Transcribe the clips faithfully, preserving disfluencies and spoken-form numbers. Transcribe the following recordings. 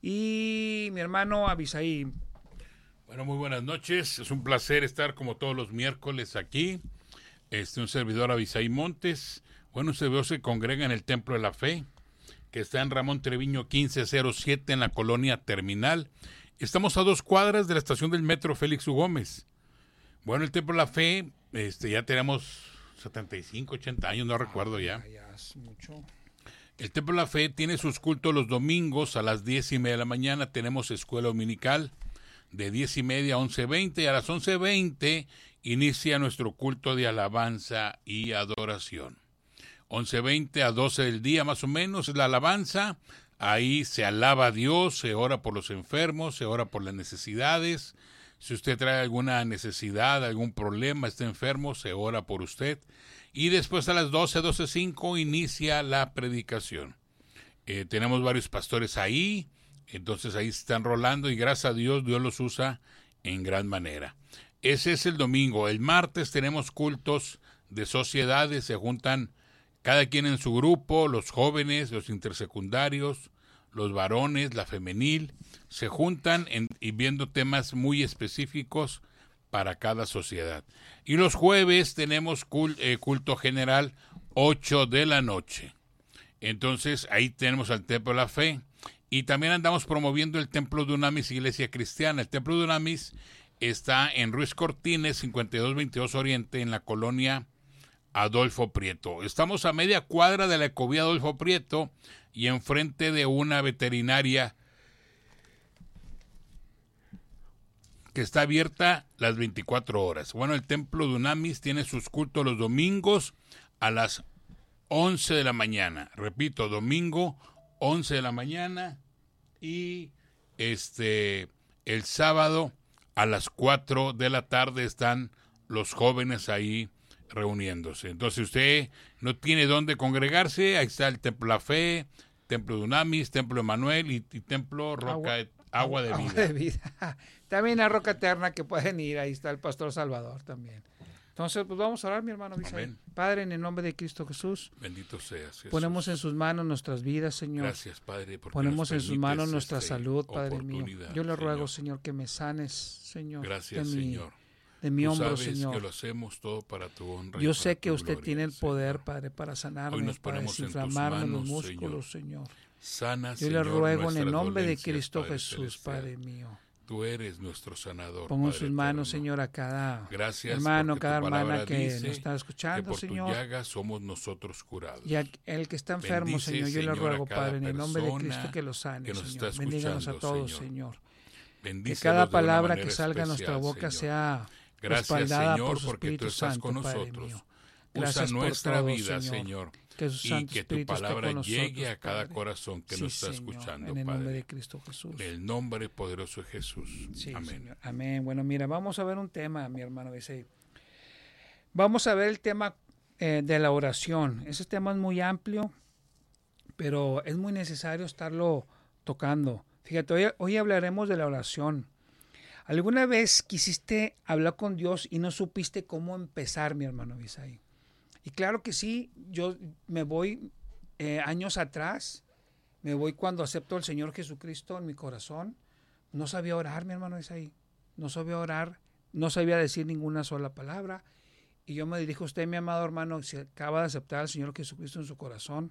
y mi hermano Abisaí. Bueno, muy buenas noches. Es un placer estar como todos los miércoles aquí. Este, un servidor Abisaí Montes. Bueno, un servidor se congrega en el Templo de la Fe, que está en Ramón Treviño quince cero siete en la colonia Terminal. Estamos a dos cuadras de la estación del metro Félix U. Gómez. Bueno, el Templo de la Fe, este, ya tenemos setenta y cinco, ochenta años, no recuerdo ya. Ya es mucho. El Templo de la Fe tiene sus cultos los domingos a las diez y media de la mañana. Tenemos escuela dominical de diez y media a once veinte, y a las once veinte inicia nuestro culto de alabanza y adoración. once veinte a doce del día más o menos es la alabanza. Ahí se alaba a Dios, se ora por los enfermos, se ora por las necesidades. Si usted trae alguna necesidad, algún problema, está enfermo, se ora por usted. Y después a las doce, doce cinco inicia la predicación. Eh, tenemos varios pastores ahí, entonces ahí se están rolando y gracias a Dios, Dios los usa en gran manera. Ese es el domingo. El martes tenemos cultos de sociedades, se juntan cada quien en su grupo, los jóvenes, los intersecundarios, los varones, la femenil, se juntan en, y viendo temas muy específicos para cada sociedad. Y los jueves tenemos cult, eh, culto general, ocho de la noche. Entonces ahí tenemos al Templo de la Fe y también andamos promoviendo el Templo de Unamis Iglesia Cristiana. El Templo de Unamis está en Ruiz Cortines, cincuenta y dos veintidós Oriente, en la colonia Adolfo Prieto. Estamos a media cuadra de la Ecovía Adolfo Prieto y enfrente de una veterinaria que está abierta las veinticuatro horas. Bueno, el Templo de Unamis tiene sus cultos los domingos a las once de la mañana. Repito, domingo, once de la mañana, y este el sábado a las cuatro de la tarde están los jóvenes ahí reuniéndose. Entonces, si usted no tiene dónde congregarse, ahí está el Templo de la Fe, Templo de Unamis, Templo de Manuel y, y Templo Roca, agua, agua de agua Vida. de vida. También a Roca Eterna, que pueden ir, ahí está el Pastor Salvador también. Entonces, pues vamos a orar, mi hermano Abisaí. Padre, en el nombre de Cristo Jesús, bendito seas, Jesús. Ponemos en sus manos nuestras vidas, Señor. Gracias, Padre, porque ponemos en nos sus manos permites nuestra este salud, Padre mío. Yo le Señor. ruego, Señor, que me sanes, Señor. Gracias, de mi, Señor. de mi Tú hombro, sabes Señor. que lo hacemos todo para tu honra. Yo y sé para que tu usted gloria, tiene el poder, Señor. Padre, para sanarme, Hoy nos para ponemos en tus desinflamarme manos, los músculos, Señor. Señor. Sana, Yo Señor, le ruego en el nuestras nombre de dolencias, Cristo Padre Jesús, celestial. Padre mío. Tú eres nuestro sanador. Pongo en Padre sus manos, eterno. Señor, a cada Gracias hermano, porque cada tu hermana palabra que dice nos está que escuchando, por Señor. tu llaga somos nosotros curados. Y a- el que está enfermo, Bendice, Señor, yo le Señor, ruego, a cada Padre, en el nombre de persona Cristo, que los sane, que nos Señor. está Bendíganos a escuchando, todos, Señor. Señor. Que Bendícelos cada de una palabra manera que salga de nuestra especial, boca Señor. sea Gracias, respaldada Señor, por su porque Espíritu tú estás Santo, con Padre nosotros. mío. Usa Gracias por nuestra todo, vida, Señor. Señor, Que su y Santo que tu Espíritu esté palabra con nosotros, llegue a cada Padre. corazón que Sí, nos está Señor, escuchando, en el nombre Padre. de Cristo Jesús. En el nombre poderoso de Jesús. Sí, Amén. Señor. Amén. Bueno, mira, vamos a ver un tema, mi hermano Abisaí. Vamos a ver el tema eh, de la oración. Ese tema es muy amplio, pero es muy necesario estarlo tocando. Fíjate, hoy, hoy hablaremos de la oración. ¿Alguna vez quisiste hablar con Dios y no supiste cómo empezar, mi hermano Abisaí? Y claro que sí, yo me voy eh, años atrás, me voy cuando acepto al Señor Jesucristo en mi corazón. No sabía orar, mi hermano Abisaí. No sabía orar, no sabía decir ninguna sola palabra. Y yo me dirijo a usted, mi amado hermano, si acaba de aceptar al Señor Jesucristo en su corazón.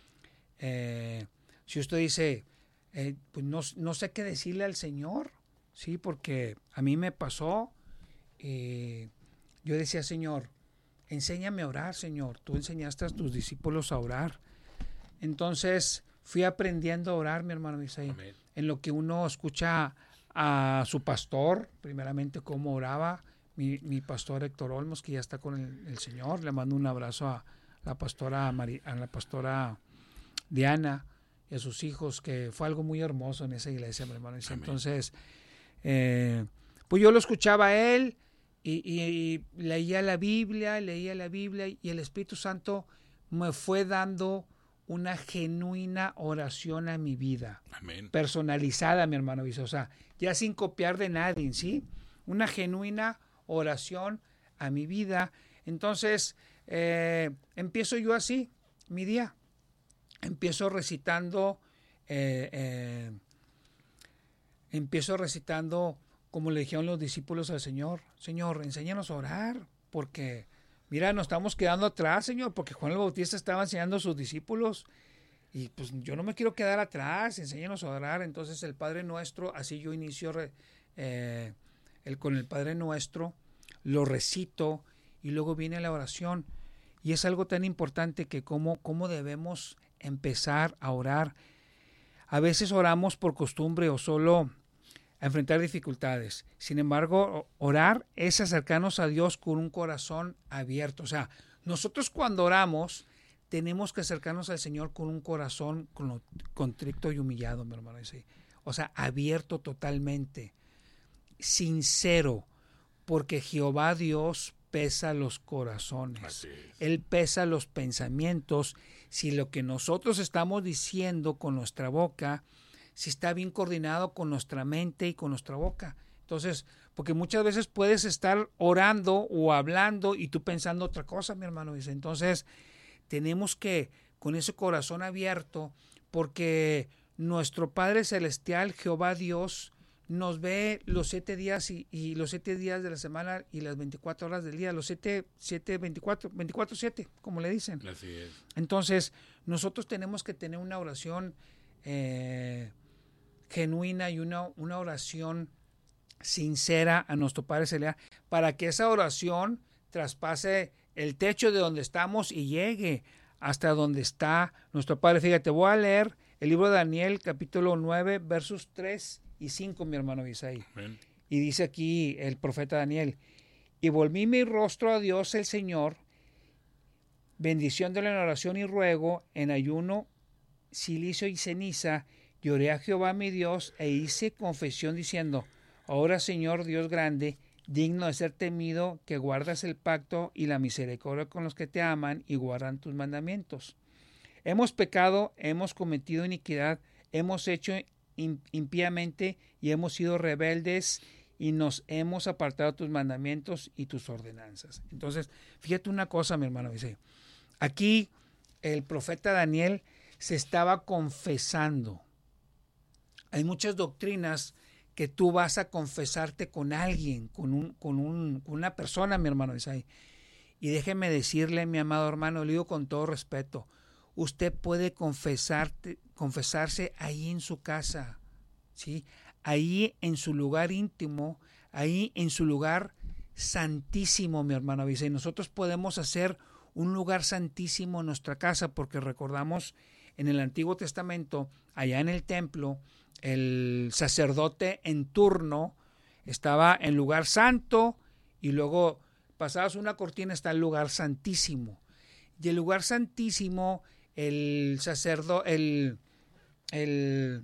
Eh, si usted dice, eh, pues no, no sé qué decirle al Señor, sí, porque a mí me pasó. Eh, yo decía, Señor, enséñame a orar, Señor. Tú enseñaste a tus discípulos a orar. Entonces fui aprendiendo a orar, mi hermano Isaí. Amén. En lo que uno escucha a su pastor, primeramente cómo oraba, mi, mi pastor Héctor Olmos, que ya está con el, el Señor. Le mando un abrazo a la pastora Mari, a la pastora Diana y a sus hijos, que fue algo muy hermoso en esa iglesia, mi hermano Isaí. Entonces, eh, pues yo lo escuchaba a él. Y, y, y leía la Biblia, leía la Biblia y el Espíritu Santo me fue dando una genuina oración a mi vida. Amén. Personalizada, mi hermano Luis, o sea, ya sin copiar de nadie, ¿sí? Una genuina oración a mi vida. Entonces, eh, empiezo yo así, mi día. Empiezo recitando eh, eh, empiezo recitando como le dijeron los discípulos al Señor. Señor, enséñanos a orar, porque mira, nos estamos quedando atrás, Señor, porque Juan el Bautista estaba enseñando a sus discípulos y pues yo no me quiero quedar atrás, enséñanos a orar. Entonces el Padre Nuestro, así yo inicio eh, el, con el Padre Nuestro, lo recito y luego viene la oración. Y es algo tan importante que cómo, cómo debemos empezar a orar. A veces oramos por costumbre o solo a enfrentar dificultades. Sin embargo, orar es acercarnos a Dios con un corazón abierto. O sea, nosotros cuando oramos tenemos que acercarnos al Señor con un corazón contrito y humillado, mi hermano. O sea, abierto totalmente, sincero, porque Jehová Dios pesa los corazones. Él pesa los pensamientos. Si lo que nosotros estamos diciendo con nuestra boca, si está bien coordinado con nuestra mente y con nuestra boca. Entonces, porque muchas veces puedes estar orando o hablando y tú pensando otra cosa, mi hermano dice. Entonces, tenemos que, con ese corazón abierto, porque nuestro Padre Celestial, Jehová Dios, nos ve los siete días y, y los siete días de la semana y las veinticuatro horas del día, los siete, siete, veinticuatro, veinticuatro, siete, como le dicen. Así es. Entonces, nosotros tenemos que tener una oración eh, genuina y una, una oración sincera a nuestro Padre Celestial para que esa oración traspase el techo de donde estamos y llegue hasta donde está nuestro Padre. Fíjate, voy a leer el libro de Daniel, capítulo nueve, versos tres y cinco, mi hermano Isaí. Amén. Y dice aquí el profeta Daniel: y volví mi rostro a Dios el Señor, bendicióndole en oración y ruego, en ayuno, silicio y ceniza, y oré a Jehová mi Dios, e hice confesión diciendo: ahora, Señor Dios grande, digno de ser temido, que guardas el pacto y la misericordia con los que te aman y guardan tus mandamientos. Hemos pecado, hemos cometido iniquidad, hemos hecho impíamente y hemos sido rebeldes y nos hemos apartado de tus mandamientos y tus ordenanzas. Entonces, fíjate una cosa, mi hermano, dice, aquí el profeta Daniel se estaba confesando. Hay muchas doctrinas que tú vas a confesarte con alguien, con, un, con, un, con una persona, mi hermano Isaí. Y déjeme decirle, mi amado hermano, le digo con todo respeto, usted puede confesarte, confesarse ahí en su casa, ¿sí? Ahí en su lugar íntimo, ahí en su lugar santísimo, mi hermano Isaí. Nosotros podemos hacer un lugar santísimo en nuestra casa, porque recordamos en el Antiguo Testamento, allá en el templo, el sacerdote en turno estaba en lugar santo y luego pasadas una cortina está el lugar santísimo. Y el lugar santísimo, el sacerdote, el, el,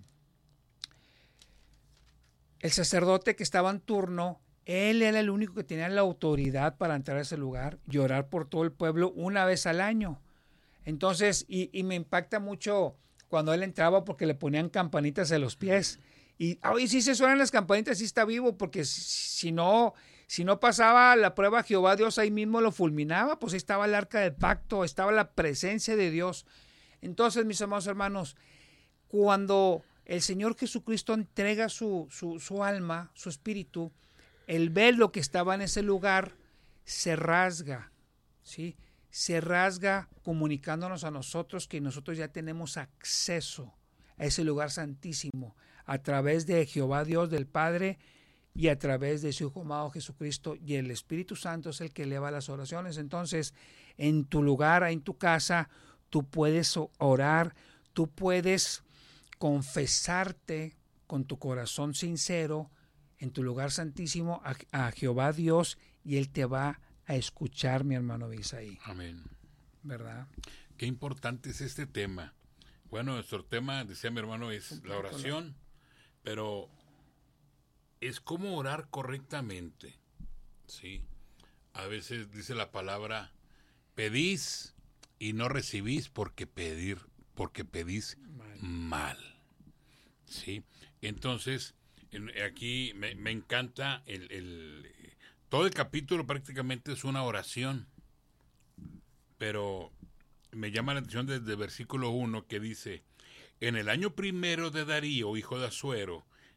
el sacerdote que estaba en turno, él era el único que tenía la autoridad para entrar a ese lugar y orar por todo el pueblo una vez al año. Entonces, y, y me impacta mucho cuando él entraba porque le ponían campanitas en los pies. Y hoy sí se suenan las campanitas, sí está vivo, porque si, si no si no pasaba la prueba, Jehová Dios ahí mismo lo fulminaba, pues ahí estaba el arca del pacto, estaba la presencia de Dios. Entonces, mis amados hermanos, cuando el Señor Jesucristo entrega su, su, su alma, su espíritu, el velo que estaba en ese lugar se rasga, ¿sí? se rasga comunicándonos a nosotros que nosotros ya tenemos acceso a ese lugar santísimo a través de Jehová Dios del Padre y a través de su Hijo amado Jesucristo, y el Espíritu Santo es el que eleva las oraciones. Entonces, en tu lugar, en tu casa, tú puedes orar, tú puedes confesarte con tu corazón sincero en tu lugar santísimo a, a Jehová Dios, y Él te va a escuchar, mi hermano Isaí. Amén. ¿Verdad? Qué importante es este tema. Bueno, nuestro tema, decía mi hermano, es la oración, pero es cómo orar correctamente. ¿Sí? A veces dice la palabra, pedís y no recibís porque pedir, porque pedís mal. mal. ¿Sí? Entonces, en, aquí me, me encanta el, el todo el capítulo prácticamente es una oración, pero me llama la atención desde el versículo uno que dice: en el año primero de Darío, hijo de Asuero,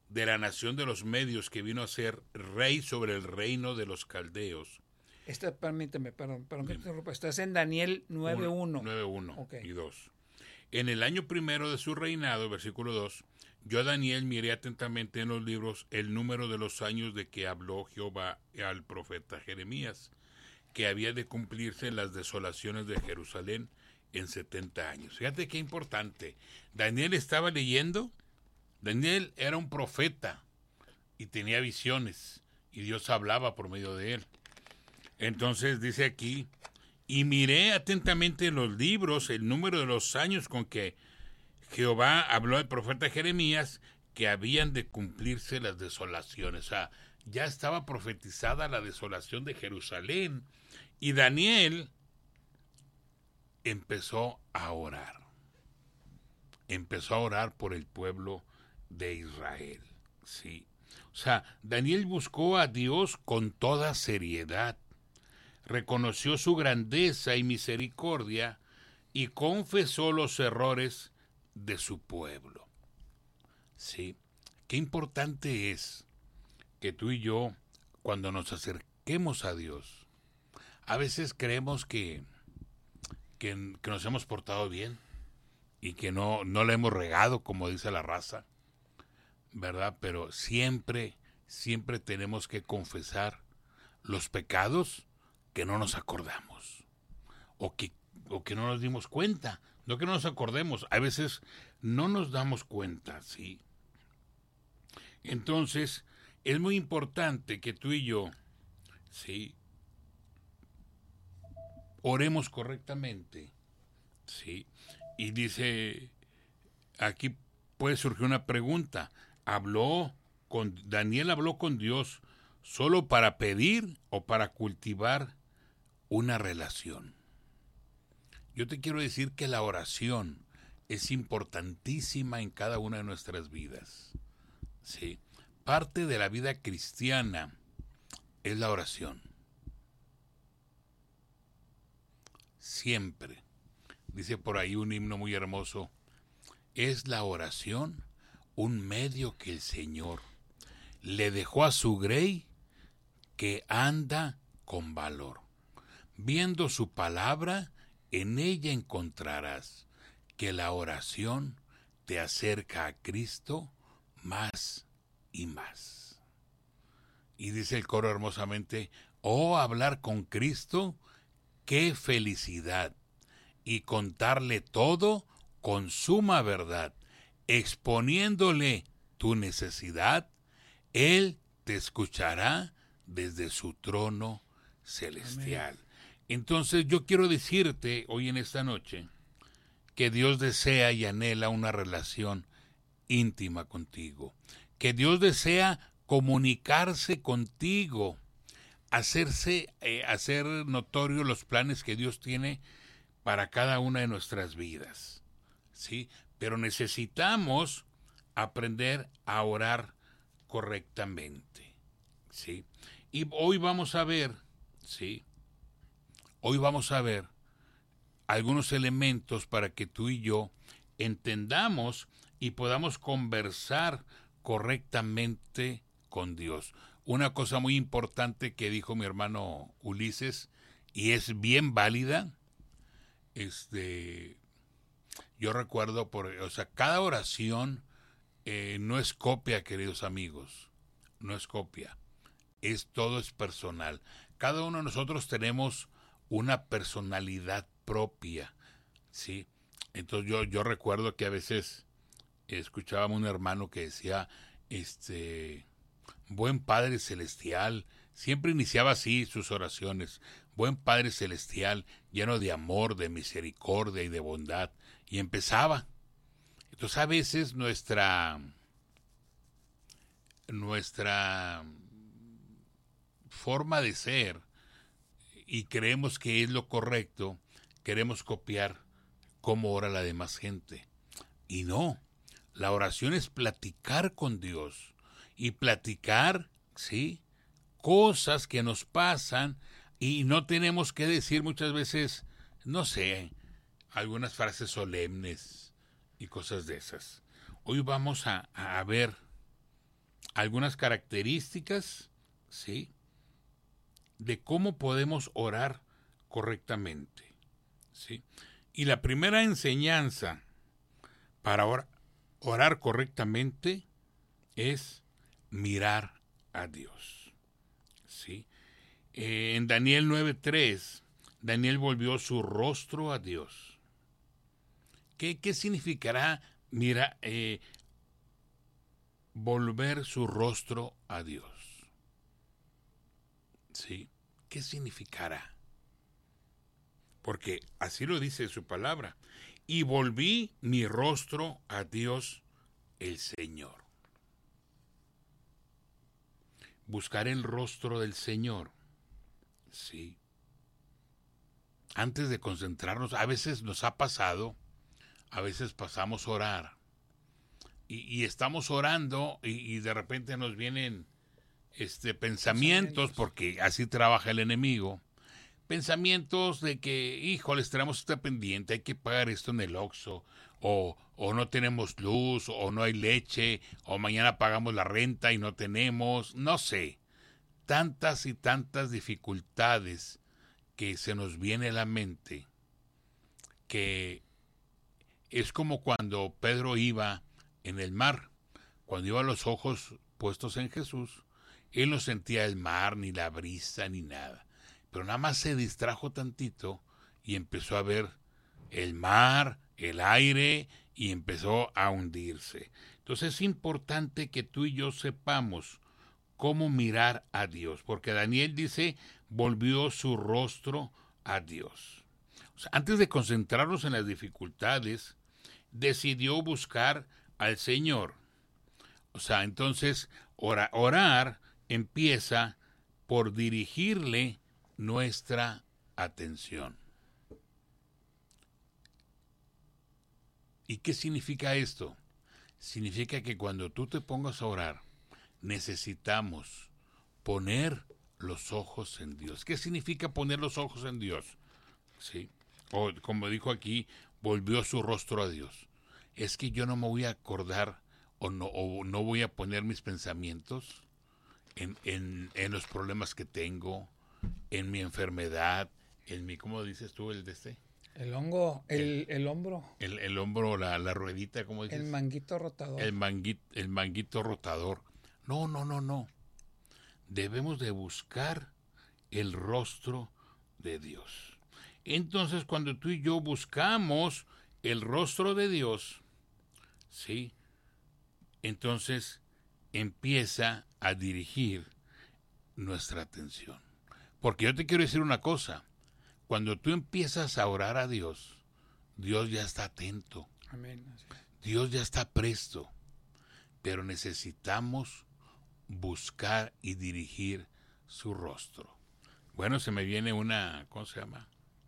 de la nación de los medios, que vino a ser rey sobre el reino de los caldeos. Esta, permíteme, perdón, perdón que te interrumpa. Estás en Daniel nueve uno. nueve uno Okay. Y dos. En el año primero de su reinado, versículo dos, yo, Daniel, miré atentamente en los libros el número de los años de que habló Jehová al profeta Jeremías, que había de cumplirse las desolaciones de Jerusalén en setenta años. Fíjate qué importante. Daniel estaba leyendo. Daniel era un profeta y tenía visiones, y Dios hablaba por medio de él. Entonces dice aquí, y miré atentamente en los libros el número de los años con que Jehová habló al profeta Jeremías, que habían de cumplirse las desolaciones. O sea, ya estaba profetizada la desolación de Jerusalén, y Daniel empezó a orar. Empezó a orar por el pueblo de Israel. Sí. O sea, Daniel buscó a Dios con toda seriedad. Reconoció su grandeza y misericordia y confesó los errores de su pueblo. Sí. Qué importante es que tú y yo, cuando nos acerquemos a Dios, a veces creemos que, que, que nos hemos portado bien y que no, no le hemos regado, como dice la raza, ¿verdad? Pero siempre, siempre tenemos que confesar los pecados que no nos acordamos o que, o que no nos dimos cuenta. No que no nos acordemos, a veces no nos damos cuenta, ¿sí? Entonces, es muy importante que tú y yo, ¿sí?, oremos correctamente, ¿sí? Y dice, aquí puede surgir una pregunta. ¿Habló con, Daniel habló con Dios solo para pedir o para cultivar una relación? Yo te quiero decir que la oración es importantísima en cada una de nuestras vidas, ¿sí? Parte de la vida cristiana es la oración. Siempre. Dice por ahí un himno muy hermoso, es la oración un medio que el Señor le dejó a su grey que anda con valor. Viendo su palabra, en ella encontrarás que la oración te acerca a Cristo más y más. Y dice el coro hermosamente, oh, hablar con Cristo, qué felicidad, y contarle todo con suma verdad, exponiéndole tu necesidad, Él te escuchará desde su trono celestial. Amén. Entonces yo quiero decirte hoy en esta noche que Dios desea y anhela una relación íntima contigo, que Dios desea comunicarse contigo, hacerse, eh, hacer notorio los planes que Dios tiene para cada una de nuestras vidas, ¿sí? Pero necesitamos aprender a orar correctamente, ¿sí? Y hoy vamos a ver, ¿sí? Hoy vamos a ver algunos elementos para que tú y yo entendamos y podamos conversar correctamente con Dios. Una cosa muy importante que dijo mi hermano Ulises, y es bien válida, este, yo recuerdo, por, o sea, cada oración eh, no es copia, queridos amigos, no es copia, es todo es personal. Cada uno de nosotros tenemos una personalidad propia, ¿sí? Entonces yo, yo recuerdo que a veces escuchábamos un hermano que decía, este, buen Padre Celestial, siempre iniciaba así sus oraciones, buen Padre Celestial, lleno de amor, de misericordia y de bondad, y empezaba. Entonces a veces nuestra, nuestra forma de ser, y creemos que es lo correcto, queremos copiar cómo ora la demás gente. Y no, la oración es platicar con Dios, y platicar, ¿sí?, cosas que nos pasan, y no tenemos que decir muchas veces, no sé, algunas frases solemnes y cosas de esas. Hoy vamos a, a ver algunas características, ¿sí?, de cómo podemos orar correctamente, ¿sí? Y la primera enseñanza para or- orar correctamente es mirar a Dios, ¿sí? Eh, en Daniel nueve tres, Daniel volvió su rostro a Dios. ¿Qué, qué significará mira, eh, volver su rostro a Dios? ¿Sí? ¿Qué significará? Porque así lo dice su palabra. Y volví mi rostro a Dios el Señor. Buscar el rostro del Señor. Sí. Antes de concentrarnos, a veces nos ha pasado, a veces pasamos a orar. Y, y estamos orando y, y de repente nos vienen este, pensamientos, Pensamientos. porque así trabaja el enemigo. Pensamientos de que, híjoles, tenemos este pendiente, hay que pagar esto en el Oxxo, o, o no tenemos luz, o no hay leche, o mañana pagamos la renta y no tenemos, no sé. Tantas y tantas dificultades que se nos viene a la mente, que es como cuando Pedro iba en el mar, cuando iba los ojos puestos en Jesús, él no sentía el mar, ni la brisa, ni nada. Pero nada más se distrajo tantito y empezó a ver el mar, el aire, y empezó a hundirse. Entonces es importante que tú y yo sepamos cómo mirar a Dios, porque Daniel dice, volvió su rostro a Dios. O sea, antes de concentrarnos en las dificultades, decidió buscar al Señor. O sea, entonces ora, orar empieza por dirigirle nuestra atención. ¿Y qué significa esto? Significa que cuando tú te pongas a orar, necesitamos poner los ojos en Dios. ¿Qué significa poner los ojos en Dios? ¿Sí? O como dijo aquí, volvió su rostro a Dios. Es que yo no me voy a acordar o no, o no voy a poner mis pensamientos en, en, en los problemas que tengo, en mi enfermedad, en mi, ¿cómo dices tú el de este? El hongo, el, el, el hombro. El, el hombro, la, la ruedita, ¿cómo dices? El manguito rotador. El manguito, el manguito rotador. No, no, no, no. Debemos de buscar el rostro de Dios. Entonces, cuando tú y yo buscamos el rostro de Dios, ¿sí?, entonces empieza a dirigir nuestra atención. Porque yo te quiero decir una cosa, cuando tú empiezas a orar a Dios, Dios ya está atento. Amén. Dios ya está presto, pero necesitamos buscar y dirigir su rostro. Bueno, se me viene una, ¿cómo se llama?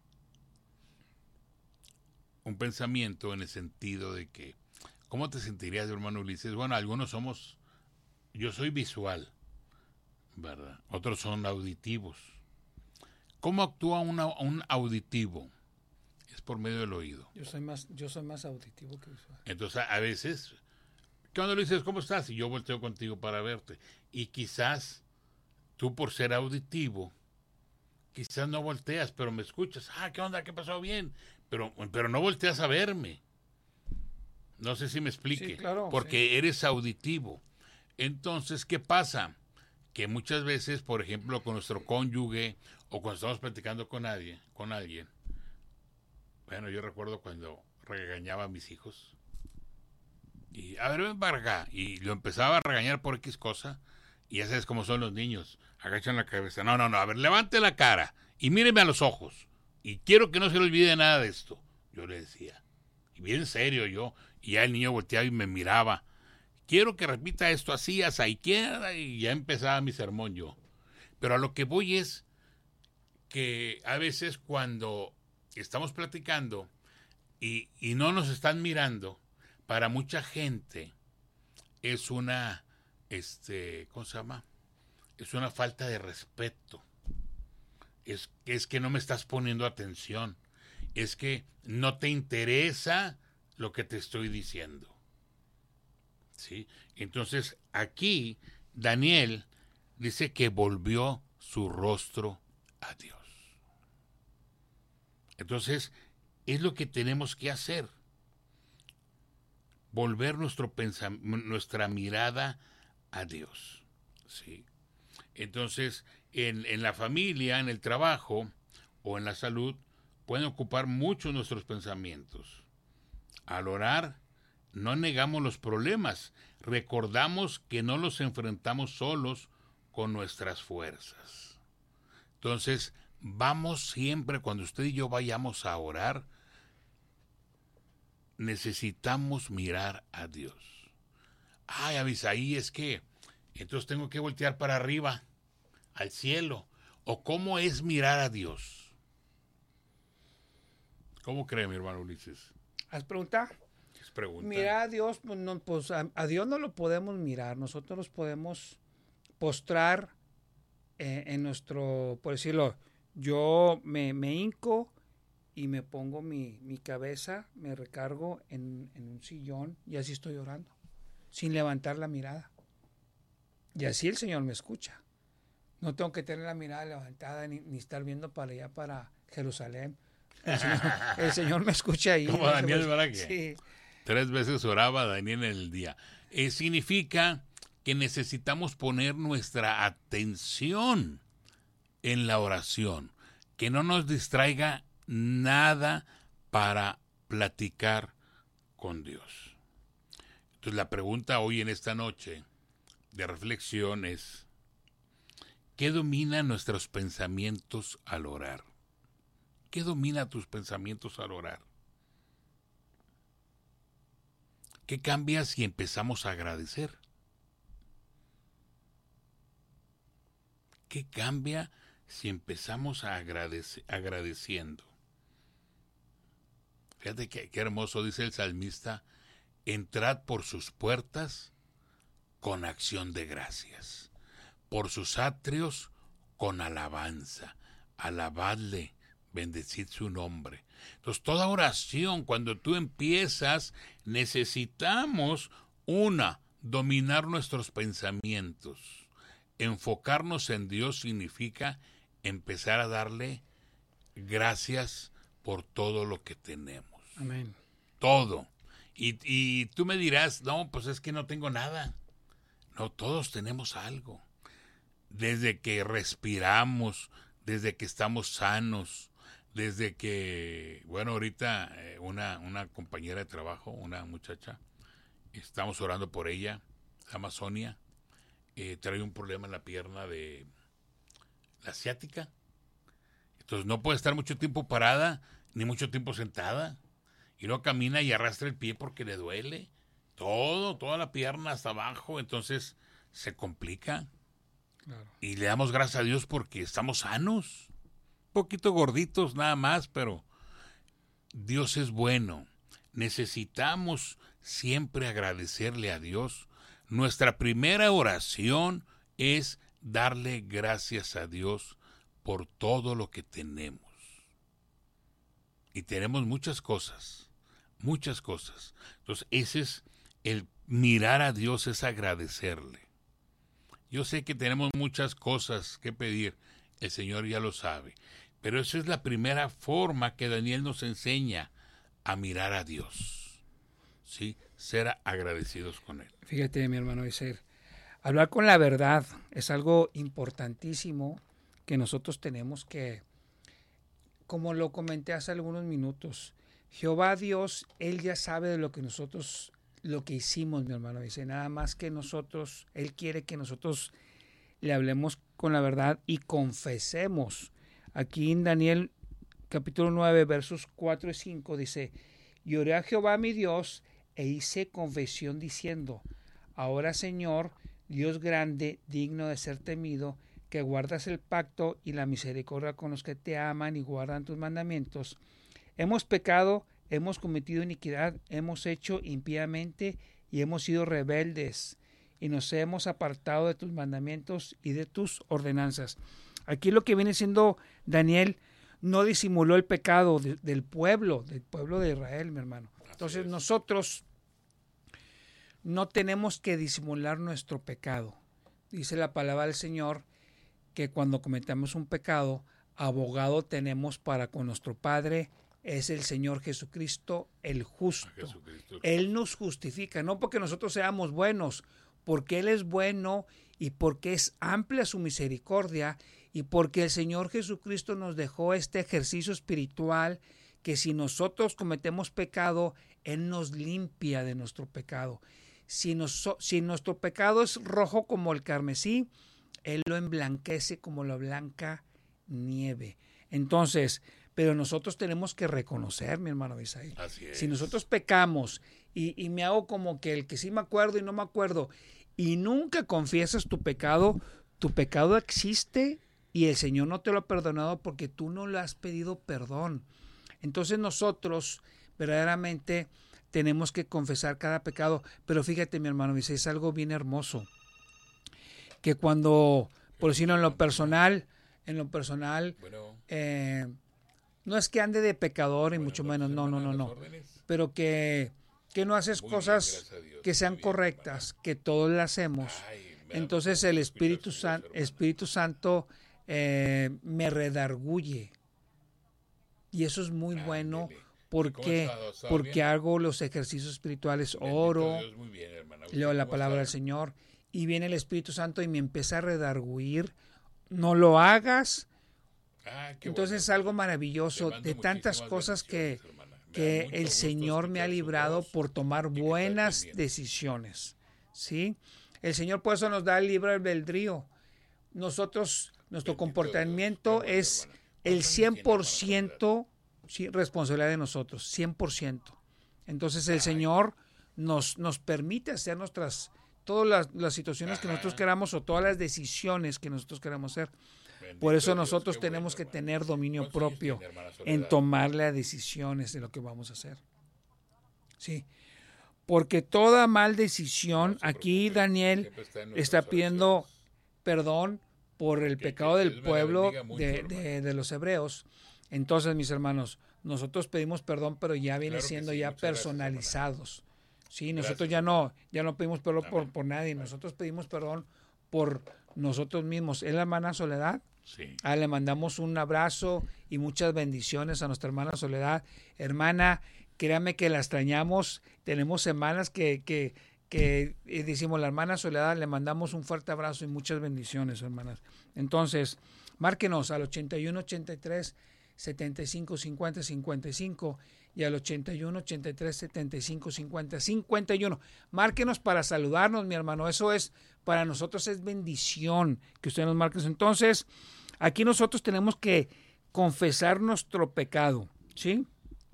Un pensamiento en el sentido de que, ¿cómo te sentirías, hermano Ulises? Bueno, algunos somos, yo soy visual, ¿verdad? Otros son auditivos. ¿Cómo actúa una, un auditivo? Es por medio del oído. Yo soy más, yo soy más auditivo que visual. Entonces, a veces, ¿qué onda, Ulises? ¿Cómo estás? Y yo volteo contigo para verte. Y quizás tú, por ser auditivo, quizás no volteas, pero me escuchas. Ah, ¿qué onda? ¿Qué pasó? Bien. Pero, pero no volteas a verme. No sé si me explique. Sí, claro, porque sí. eres auditivo. Entonces, ¿qué pasa? Que muchas veces, por ejemplo, con nuestro cónyuge o cuando estamos platicando con alguien, con alguien, bueno, yo recuerdo cuando regañaba a mis hijos y, a ver, ven para acá, y lo empezaba a regañar por X cosa, y ya sabes cómo son los niños, agachan la cabeza, no, no, no, a ver, levante la cara y míreme a los ojos, y quiero que no se le olvide nada de esto, yo le decía, y bien serio yo, y ya el niño volteaba y me miraba, quiero que repita esto así, hasta izquierda, y ya empezaba mi sermón yo. Pero a lo que voy es que a veces cuando estamos platicando y, y no nos están mirando, para mucha gente es una, este, ¿cómo se llama? Es una falta de respeto. Es, es que no me estás poniendo atención. Es que no te interesa lo que te estoy diciendo. ¿Sí? Entonces, aquí Daniel dice que volvió su rostro a Dios. Entonces, es lo que tenemos que hacer. Volver nuestro pensam- nuestra mirada a Dios. ¿Sí? Entonces, en, en la familia, en el trabajo o en la salud, pueden ocupar mucho nuestros pensamientos. Al orar, no negamos los problemas, recordamos que no los enfrentamos solos con nuestras fuerzas. Entonces, vamos siempre, cuando usted y yo vayamos a orar, necesitamos mirar a Dios. Ay, Abisaí, es que entonces tengo que voltear para arriba, al cielo. ¿O cómo es mirar a Dios? ¿Cómo cree mi hermano Ulises? ¿Has preguntado? Es pregunta. Mirar a Dios, pues, no, pues a, a Dios no lo podemos mirar, nosotros nos podemos postrar eh, en nuestro, por decirlo, yo me, me hinco y me pongo mi, mi cabeza, me recargo en, en un sillón y así estoy orando, sin levantar la mirada. Y así el Señor me escucha. No tengo que tener la mirada levantada ni, ni estar viendo para allá, para Jerusalén. El Señor, el Señor me escucha ahí. Como Daniel, ¿verdad que? Sí. Tres veces oraba Daniel en el día. Eh, significa que necesitamos poner nuestra atención en la oración, que no nos distraiga nada para platicar con Dios. Entonces la pregunta hoy en esta noche de reflexión es, ¿qué domina nuestros pensamientos al orar? ¿Qué domina tus pensamientos al orar? ¿Qué cambia si empezamos a agradecer? ¿Qué cambia si empezamos a agradecer, agradeciendo? Fíjate qué, qué hermoso dice el salmista, entrad por sus puertas con acción de gracias, por sus atrios con alabanza, alabadle, bendecid su nombre. Entonces, toda oración, cuando tú empiezas, necesitamos, una, dominar nuestros pensamientos. Enfocarnos en Dios significa empezar a darle gracias por todo lo que tenemos. Amén. Todo. Y, y tú me dirás, no, pues es que no tengo nada. No, todos tenemos algo. Desde que respiramos, desde que estamos sanos, desde que, bueno, ahorita eh, una, una compañera de trabajo, una muchacha, estamos orando por ella, se llama Sonia, eh, trae un problema en la pierna de la ciática. Entonces no puede estar mucho tiempo parada, ni mucho tiempo sentada. Y no camina y arrastra el pie porque le duele. Todo, toda la pierna hasta abajo. Entonces se complica. Claro. Y le damos gracias a Dios porque estamos sanos. Un poquito gorditos nada más, pero Dios es bueno. Necesitamos siempre agradecerle a Dios. Nuestra primera oración es darle gracias a Dios por todo lo que tenemos. Y tenemos muchas cosas, muchas cosas. Entonces, ese es el mirar a Dios, es agradecerle. Yo sé que tenemos muchas cosas que pedir, el Señor ya lo sabe, pero esa es la primera forma que Daniel nos enseña a mirar a Dios, ¿sí? Ser agradecidos con Él. Fíjate, mi hermano Iser, hablar con la verdad es algo importantísimo que nosotros tenemos que, como lo comenté hace algunos minutos, Jehová Dios, Él ya sabe de lo que nosotros, lo que hicimos, mi hermano. Dice, nada más que nosotros, Él quiere que nosotros le hablemos con la verdad y confesemos. Aquí en Daniel capítulo nueve, versos cuatro y cinco dice, y oré a Jehová mi Dios e hice confesión diciendo, ahora Señor, Dios grande, digno de ser temido, que guardas el pacto y la misericordia con los que te aman y guardan tus mandamientos. Hemos pecado, hemos cometido iniquidad, hemos hecho impíamente y hemos sido rebeldes y nos hemos apartado de tus mandamientos y de tus ordenanzas. Aquí lo que viene siendo Daniel no disimuló el pecado de, del pueblo, del pueblo de Israel, mi hermano. Entonces nosotros no tenemos que disimular nuestro pecado. dice la palabra del Señor que cuando cometemos un pecado, abogado tenemos para con nuestro Padre, es el Señor Jesucristo el justo. Jesucristo. Él nos justifica, no porque nosotros seamos buenos, porque Él es bueno y porque es amplia su misericordia y porque el Señor Jesucristo nos dejó este ejercicio espiritual que si nosotros cometemos pecado, Él nos limpia de nuestro pecado. Si, nos, si nuestro pecado es rojo como el carmesí, Él lo emblanquece como la blanca nieve. Entonces, pero nosotros tenemos que reconocer, mi hermano Isaí. Así es. Si nosotros pecamos y, y me hago como que el que sí me acuerdo y no me acuerdo, y nunca confiesas tu pecado, tu pecado existe y el Señor no te lo ha perdonado porque tú no le has pedido perdón. Entonces nosotros verdaderamente tenemos que confesar cada pecado. Pero fíjate, mi hermano Isaí, es algo bien hermoso. Que cuando, por decirlo en lo personal, en lo personal, bueno, eh, no es que ande de pecador y bueno, mucho menos, no, no, no, no, pero que, que no haces muy cosas bien, que sean correctas, bien, que todos las hacemos. Ay, entonces el Espíritu, San, Espíritu Santo eh, me redarguye y eso es muy ah, bueno. Porque, porque hago los ejercicios espirituales, oro, bien, leo la palabra del Señor y viene el Espíritu Santo y me empieza a redarguir. No lo hagas. Ah, Entonces bueno. Es algo maravilloso de tantas cosas que, que el Señor me ha librado por tomar buenas decisiones. ¿Sí? El Señor por eso nos da el libre albedrío. Nosotros, nuestro comportamiento es el cien por ciento sí, responsabilidad de nosotros, cien por ciento. Entonces el Ay. Señor nos, nos permite hacer nuestras, todas las, las situaciones Ajá. que nosotros queramos o todas las decisiones que nosotros queramos hacer. Bendito Por eso nosotros Dios, tenemos bueno, que hermano. tener dominio propio en tomar las decisiones de lo que vamos a hacer. Sí, porque toda mal decisión, no aquí preocupe. Daniel está, está pidiendo oraciones. perdón por el que, pecado que del pueblo mucho, de, de, de los hebreos. Entonces, mis hermanos, nosotros pedimos perdón, pero ya viene claro siendo sí, ya personalizados. Gracias, sí, nosotros gracias, ya no, ya no pedimos perdón por, por nadie, nosotros pedimos perdón por nosotros mismos. ¿Es la hermana Soledad? Sí. Ah, le mandamos un abrazo y muchas bendiciones a nuestra hermana Soledad. Hermana, créame que la extrañamos. Tenemos semanas que, que, que decimos la hermana Soledad, le mandamos un fuerte abrazo y muchas bendiciones, hermanas. Entonces, márquenos al ochenta y uno, ochenta y tres, setenta y cinco, cincuenta, cincuenta y cinco y al ochenta y uno, ochenta y tres, setenta y cinco, cincuenta, cincuenta y uno. Márquenos para saludarnos, mi hermano. Eso es, para nosotros es bendición que usted nos marque. Entonces, aquí nosotros tenemos que confesar nuestro pecado, ¿sí?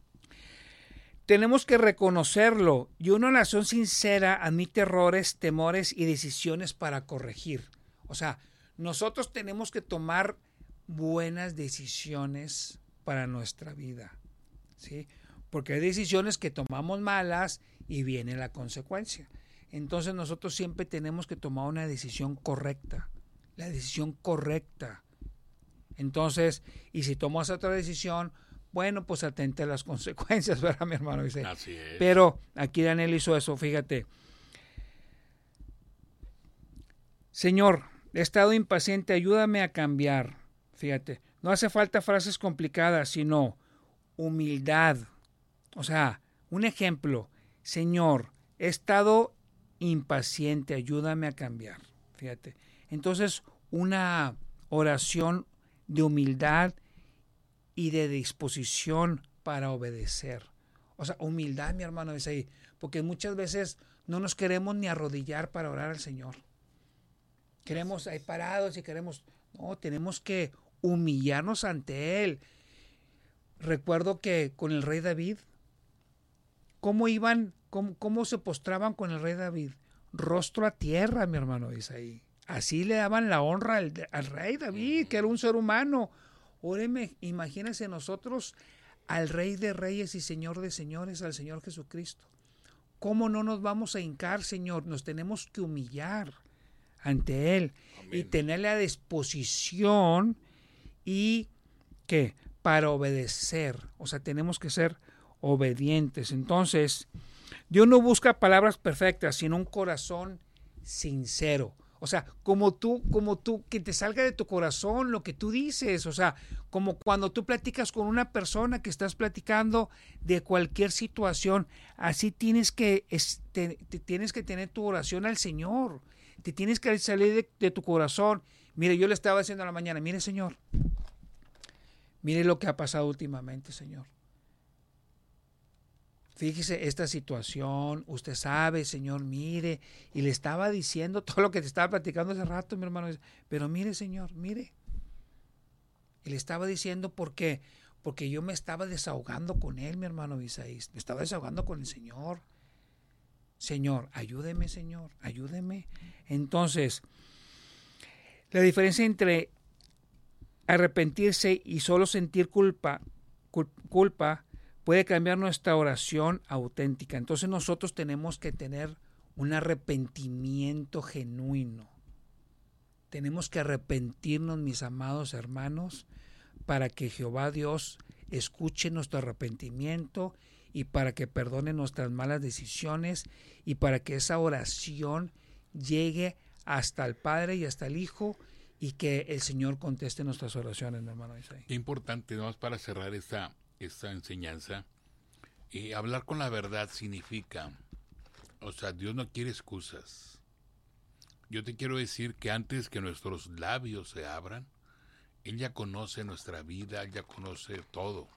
Tenemos que reconocerlo y una oración sincera admite errores, temores y decisiones para corregir. O sea, nosotros tenemos que tomar buenas decisiones para nuestra vida, ¿sí? Porque hay decisiones que tomamos malas y viene la consecuencia. Entonces nosotros siempre tenemos que tomar una decisión correcta, la decisión correcta. Entonces, y si tomas otra decisión, bueno, pues atente a las consecuencias, ¿verdad, mi hermano? Dice. Así es. Pero aquí Daniel hizo eso, fíjate. Señor, he estado impaciente, ayúdame a cambiar. Fíjate, no hace falta frases complicadas, sino humildad. O sea, un ejemplo. Señor, he estado impaciente, ayúdame a cambiar. Fíjate. Entonces, una oración de humildad y de disposición para obedecer. O sea, humildad, mi hermano, es ahí. Porque muchas veces no nos queremos ni arrodillar para orar al Señor. Queremos ahí parados y queremos... No, tenemos que humillarnos ante Él. Recuerdo que con el rey David, ¿cómo iban, cómo, cómo se postraban con el rey David? Rostro a tierra, mi hermano, dice ahí. Así le daban la honra al, al rey David, que era un ser humano. Ahora imagínense nosotros al Rey de Reyes y Señor de Señores, al Señor Jesucristo. ¿Cómo no nos vamos a hincar, Señor? Nos tenemos que humillar ante Él. Amén. Y tener la disposición y ¿qué? Para obedecer. O sea, tenemos que ser obedientes. Entonces, Dios no busca palabras perfectas, sino un corazón sincero. O sea, como tú, como tú, que te salga de tu corazón lo que tú dices. O sea, como cuando tú platicas con una persona que estás platicando de cualquier situación, así tienes que, este, te tienes que tener tu oración al Señor. Te tienes que salir de, de tu corazón. Mire, yo le estaba diciendo a la mañana, mire, Señor, mire lo que ha pasado últimamente, Señor. Fíjese esta situación, usted sabe, Señor, mire, y le estaba diciendo todo lo que te estaba platicando hace rato, mi hermano, pero mire, Señor, mire, y le estaba diciendo por qué, porque yo me estaba desahogando con él, mi hermano Isaías, me estaba desahogando con el Señor. Señor, ayúdeme, Señor, ayúdeme. Entonces, la diferencia entre arrepentirse y solo sentir culpa, culpa, puede cambiar nuestra oración auténtica. Entonces nosotros tenemos que tener un arrepentimiento genuino. Tenemos que arrepentirnos, mis amados hermanos, para que Jehová Dios escuche nuestro arrepentimiento y para que perdone nuestras malas decisiones y para que esa oración llegue hasta el Padre y hasta el Hijo y que el Señor conteste nuestras oraciones, mi hermano Isaí. Qué importante, ¿no? Para cerrar esta, esta enseñanza, y hablar con la verdad significa, o sea, Dios no quiere excusas. Yo te quiero decir que antes que nuestros labios se abran, Él ya conoce nuestra vida, Él ya conoce todo.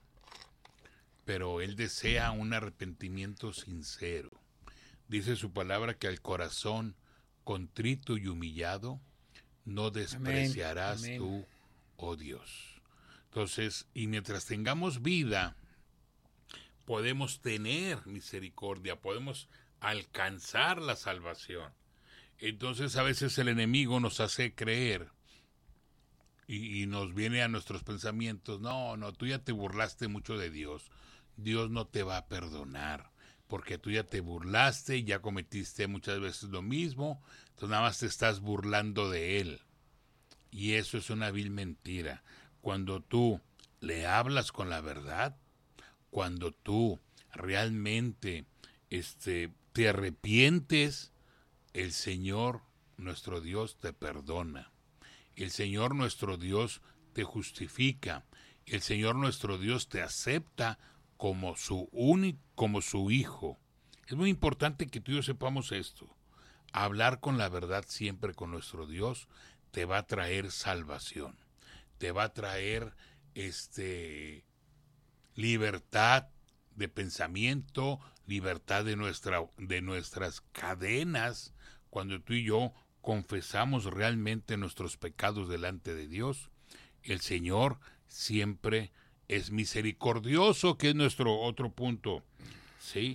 Pero Él desea un arrepentimiento sincero. Dice su palabra que al corazón contrito y humillado no despreciarás Amén. tú, oh Dios. Entonces, y mientras tengamos vida, podemos tener misericordia, podemos alcanzar la salvación. Entonces a veces el enemigo nos hace creer y, y nos viene a nuestros pensamientos, no, no, tú ya te burlaste mucho de Dios, Dios no te va a perdonar, porque tú ya te burlaste y ya cometiste muchas veces lo mismo, entonces nada más te estás burlando de Él. Y eso es una vil mentira. Cuando tú le hablas con la verdad, cuando tú realmente este, te arrepientes, el Señor nuestro Dios te perdona. El Señor nuestro Dios te justifica. El Señor nuestro Dios te acepta como su único, como su hijo. Es muy importante que tú y yo sepamos esto. Hablar con la verdad siempre con nuestro Dios te va a traer salvación. Te va a traer este libertad de pensamiento, libertad de nuestra de nuestras cadenas, cuando tú y yo confesamos realmente nuestros pecados delante de Dios. El Señor siempre es misericordioso, que es nuestro otro punto. ¿Sí?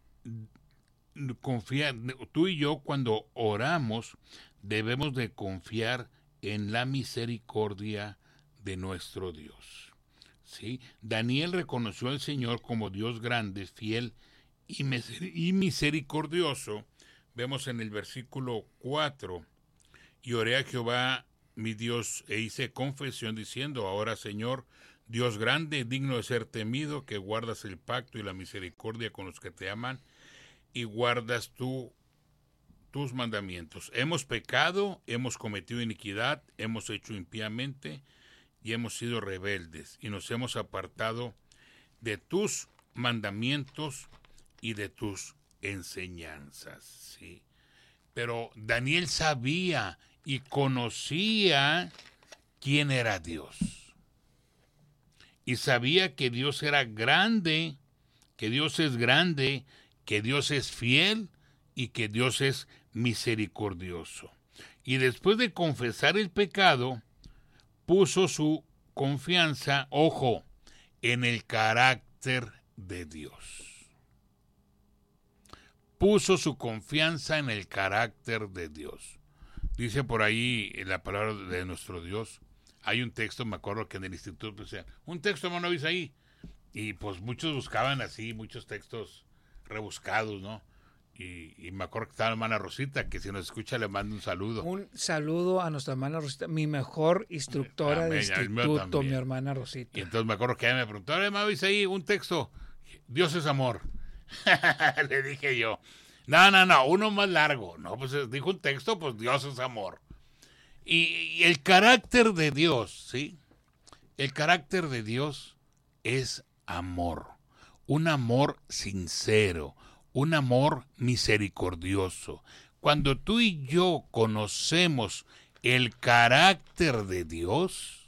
Confía, tú y yo cuando oramos debemos de confiar en la misericordia de nuestro Dios. ¿Sí? Daniel reconoció al Señor como Dios grande, fiel y misericordioso. Vemos en el versículo cuatro, y oré a Jehová mi Dios e hice confesión diciendo, ahora Señor, Dios grande, digno de ser temido, que guardas el pacto y la misericordia con los que te aman y guardas tú tus mandamientos. Hemos pecado, hemos cometido iniquidad, hemos hecho impíamente y hemos sido rebeldes y nos hemos apartado de tus mandamientos y de tus enseñanzas. Sí. Pero Daniel sabía y conocía quién era Dios. Y sabía que Dios era grande, que Dios es grande, que Dios es fiel y que Dios es misericordioso. Y después de confesar el pecado, puso su confianza, ojo, en el carácter de Dios. Puso su confianza en el carácter de Dios. Dice por ahí en la palabra de nuestro Dios, hay un texto, me acuerdo que en el instituto decía, un texto, hermano Isaí, y pues muchos buscaban así, muchos textos rebuscados, ¿no? Y, y me acuerdo que estaba la hermana Rosita, que si nos escucha le mando un saludo. Un saludo a nuestra hermana Rosita, mi mejor instructora Amén, de instituto, mi hermana Rosita. Y entonces me acuerdo que ella me preguntó, hermano Isaí, un texto, Dios es amor. Le dije yo, No, no, no, uno más largo. No, pues dijo un texto, pues Dios es amor. Y, y el carácter de Dios, ¿sí? El carácter de Dios es amor. Un amor sincero, un amor misericordioso. Cuando tú y yo conocemos el carácter de Dios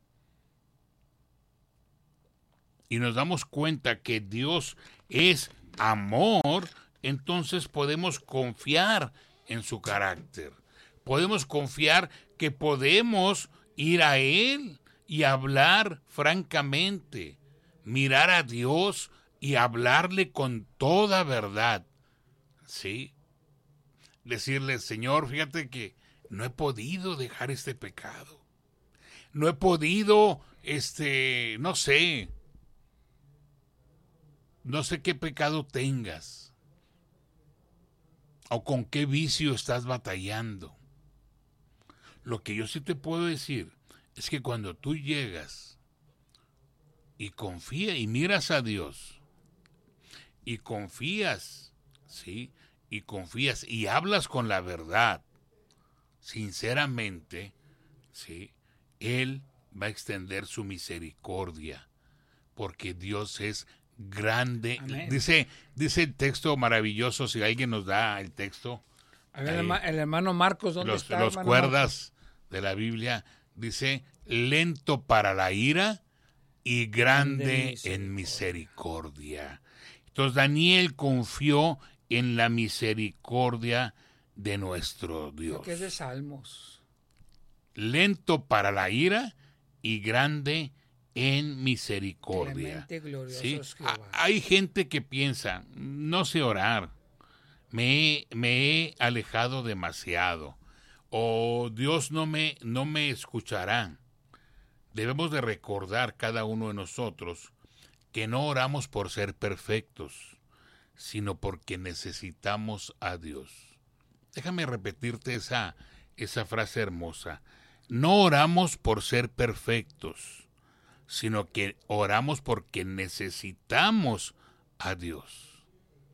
y nos damos cuenta que Dios es amor, entonces podemos confiar en su carácter. Podemos confiar que podemos ir a Él y hablar francamente, mirar a Dios y hablarle con toda verdad, ¿sí? Decirle, Señor, fíjate que no he podido dejar este pecado. No he podido, este, no sé, no sé qué pecado tengas o con qué vicio estás batallando. Lo que yo sí te puedo decir es que cuando tú llegas y confías y miras a Dios y confías, ¿sí? Y confías y hablas con la verdad, sinceramente, ¿sí? Él va a extender su misericordia, porque Dios es grande. Amén. Dice, dice el texto maravilloso, si alguien nos da el texto. A ver, ahí, el hermano Marcos, ¿dónde los, está? Los hermano cuerdas Marcos? De la Biblia, dice, lento para la ira y grande en misericordia. Entonces Daniel confió en la misericordia de nuestro Dios. Que es de Salmos. Lento para la ira y grande en misericordia. ¿Sí? Hay gente que piensa, no sé orar, me he, me he alejado demasiado, o Dios no me, no me escuchará. Debemos de recordar cada uno de nosotros que no oramos por ser perfectos, sino porque necesitamos a Dios. Déjame repetirte esa, esa frase hermosa. No oramos por ser perfectos, sino que oramos porque necesitamos a Dios.